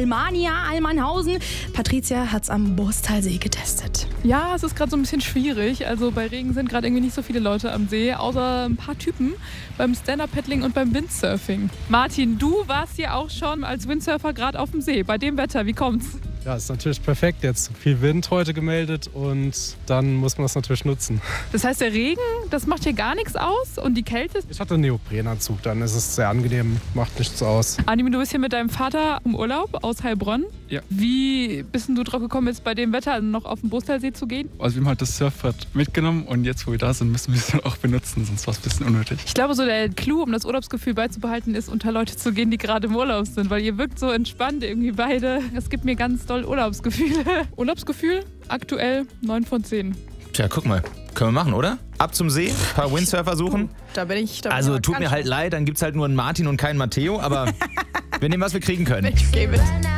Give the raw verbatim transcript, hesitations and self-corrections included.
Poolmania Almanhausen. Patricia hat's am Borstalsee getestet. Ja, es ist gerade so ein bisschen schwierig. Also bei Regen sind gerade irgendwie nicht so viele Leute am See, außer ein paar Typen beim Stand-Up-Paddling und beim Windsurfing. Martin, du warst ja auch schon als Windsurfer gerade auf dem See. Bei dem Wetter, wie kommt's? Ja, ist natürlich perfekt. Jetzt viel Wind heute gemeldet und dann muss man das natürlich nutzen. Das heißt, der Regen, das macht hier gar nichts aus und die Kälte? Ich hatte einen Neoprenanzug, dann ist es sehr angenehm, macht nichts aus. Anime, du bist hier mit deinem Vater im Urlaub aus Heilbronn. Ja. Wie bist denn du drauf gekommen, jetzt bei dem Wetter noch auf den Borstalsee zu gehen? Also wir haben halt das Surfbrett mitgenommen und jetzt, wo wir da sind, müssen wir es dann auch benutzen, sonst war es ein bisschen unnötig. Ich glaube, so der Clou, um das Urlaubsgefühl beizubehalten, ist, unter Leute zu gehen, die gerade im Urlaub sind, weil ihr wirkt so entspannt irgendwie beide. Es gibt mir ganz doll Urlaubsgefühle. Urlaubsgefühl, aktuell neun von zehn. Tja, guck mal. Können wir machen, oder? Ab zum See, ein paar Windsurfer suchen. Da bin ich dabei. Also tut mir halt leid, dann gibt's halt nur einen Martin und keinen Matteo, aber wir nehmen, was wir kriegen können. Ich gebe es.